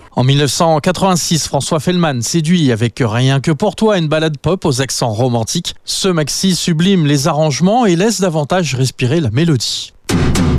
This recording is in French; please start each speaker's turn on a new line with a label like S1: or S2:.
S1: En 1986, François Fellman séduit avec Rien que pour toi, une ballade pop aux accents romantiques. Ce maxi sublime les arrangements et laisse davantage respirer la mélodie.